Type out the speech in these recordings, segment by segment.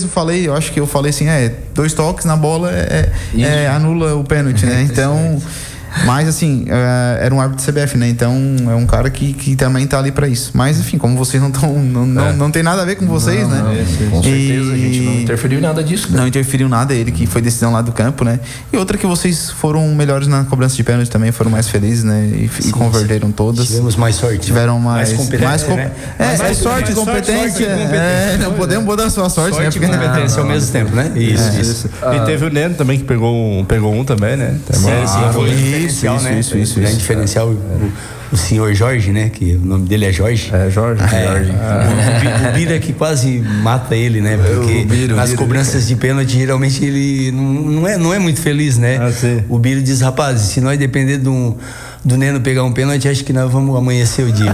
eu acho que eu falei assim, 2 toques na bola anula o pênalti, né? Então, mas assim, era um árbitro do CBF, né? Então é um cara que também tá ali pra isso. Mas enfim, como vocês não tem nada a ver com vocês, né? Com certeza, a gente não interferiu em nada disso, né? Não interferiu nada, ele que foi decisão lá do campo, né? E outra que vocês foram melhores na cobrança de pênalti também, foram mais felizes, né? E converteram todas. Tivemos mais sorte. Tiveram mais competência, né? Mais sorte e competência. Não podemos botar sua sorte, né? Sorte e competência ao mesmo tempo, né? Isso. E teve o Neno também que pegou um também, né? Foi isso. Grande diferencial, o senhor Jorge, né? Que o nome dele é Jorge. Jorge. O Bira que quase mata ele, né? Porque nas cobranças de pênalti, geralmente ele não é muito feliz, né? O Bira diz, rapaz, se nós depender do Neno pegar um pênalti, acho que nós vamos amanhecer o dia.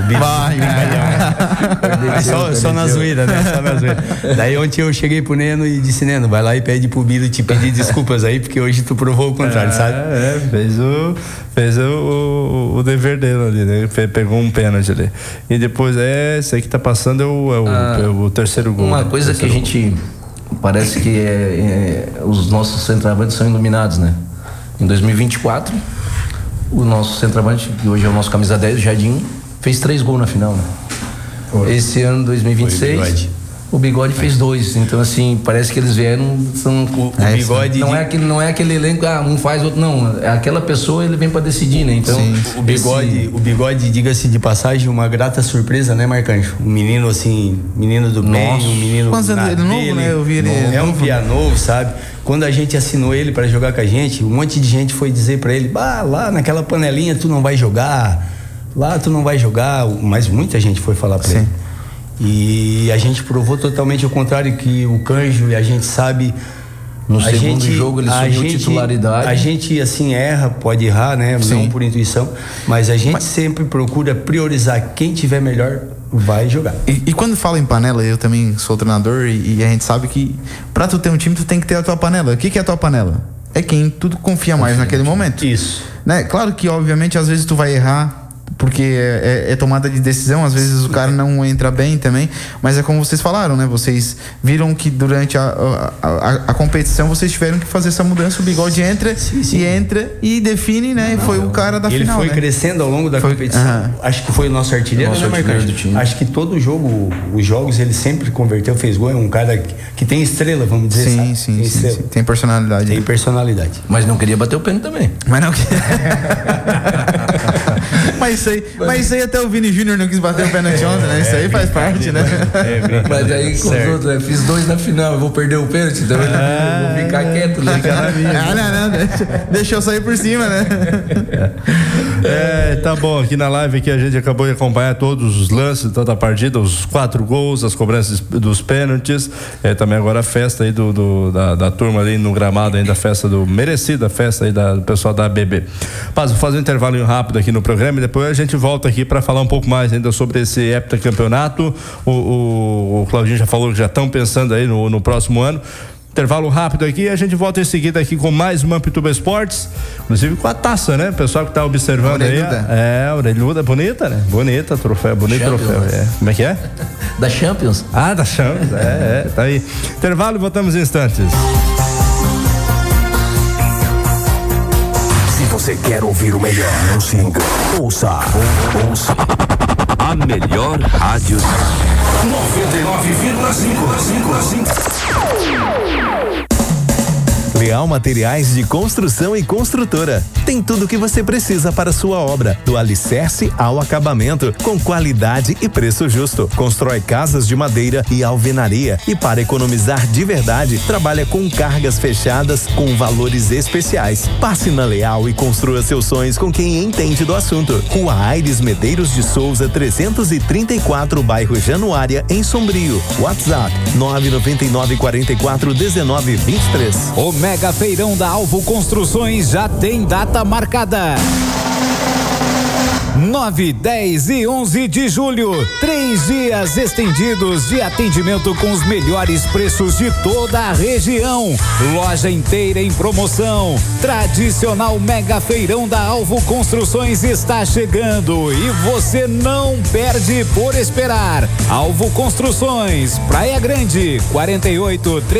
Só na zoeira, né? Só na zoeira. Daí ontem eu cheguei pro Neno e disse, Neno, vai lá e pede pro Bira te pedir desculpas aí, porque hoje tu provou o contrário, sabe? Fez o dever dele ali, né? Pegou um pênalti ali. E depois, esse aí que tá passando é o terceiro gol. Uma coisa que a gente... Parece que os nossos centroavantes são iluminados, né? Em 2024... O nosso centroavante, que hoje é o nosso camisa 10, o Jardim, fez 3 gols na final, né? Esse ano, 2026, o Bigode fez 2. Então, assim, parece que eles vieram... O Bigode... Não é aquele elenco, um faz, outro não. É aquela pessoa, ele vem pra decidir, né? Então, o Bigode, diga-se de passagem, uma grata surpresa, né, Marcanjo? Um menino, assim, menino do bem, um menino... Quantos anos ele novo, né? Eu vi ele... É um piá novo, sabe? Quando a gente assinou ele pra jogar com a gente, um monte de gente foi dizer pra ele, lá naquela panelinha tu não vai jogar, mas muita gente foi falar pra ele. E a gente provou totalmente o contrário, que o Canjo, e a gente sabe... No segundo jogo ele assumiu titularidade. A gente, assim, pode errar, né? Não por intuição, mas a gente sempre procura priorizar quem tiver melhor vai jogar. E quando fala em panela, eu também sou treinador e a gente sabe que pra tu ter um time, tu tem que ter a tua panela. O que é a tua panela? É quem tu confia mais naquele momento. Isso. Né? Claro que, obviamente, às vezes tu vai errar, porque é tomada de decisão, às vezes o cara não entra bem também, mas é como vocês falaram, né? Vocês viram que durante a competição vocês tiveram que fazer essa mudança, o Bigode entra e define, né? Foi o cara da final. Ele foi crescendo ao longo da competição. Acho que foi o nosso artilheiro, né, Marcos? Acho que todo jogo, os jogos, ele sempre converteu, fez gol. É um cara que tem estrela, vamos dizer. Sim. Tem personalidade. Tem personalidade. Mas não queria bater o pênalti também. Mas não queria. Mas isso aí até o Vini Júnior não quis bater o pênalti ontem, né? Isso aí faz parte, né? Mas aí com os outros, fiz 2 na final, eu vou perder o pênalti, então eu vou ficar quieto, né? Não, deixa eu sair por cima, né? Tá bom, aqui na live aqui a gente acabou de acompanhar todos os lances de toda a partida, os 4 gols, as cobranças dos pênaltis, também agora a festa aí da turma ali no gramado, ainda a festa merecida festa aí do pessoal da ABB. Vou fazer um intervalo rápido aqui no programa e depois a gente volta aqui para falar um pouco mais ainda sobre esse heptacampeonato. O Claudinho já falou que já estão pensando aí no próximo ano. Intervalo rápido aqui e a gente volta em seguida aqui com mais uma Ampituba Esportes, inclusive com a taça, né? O pessoal que tá observando orelhuda. aí. Orelhuda, bonita, né? Bonita, troféu, bonito Champions. Troféu. Como é que é? Da Champions. Da Champions, tá aí. Intervalo e voltamos em instantes. Se você quer ouvir o melhor, não se engane. Ouça. A melhor rádio 99,5. Leal Materiais de Construção e Construtora. Tem tudo o que você precisa para sua obra, do alicerce ao acabamento, com qualidade e preço justo. Constrói casas de madeira e alvenaria e, para economizar de verdade, trabalha com cargas fechadas com valores especiais. Passe na Leal e construa seus sonhos com quem entende do assunto. Rua Aires Medeiros de Souza, 334, bairro Januária, em Sombrio. WhatsApp 999441923. O Mega Feirão da Alvo Construções já tem data marcada. 9, 10 e 11 de julho, 3 dias estendidos de atendimento com os melhores preços de toda a região. Loja inteira em promoção. Tradicional Mega Feirão da Alvo Construções está chegando e você não perde por esperar. Alvo Construções, Praia Grande, 48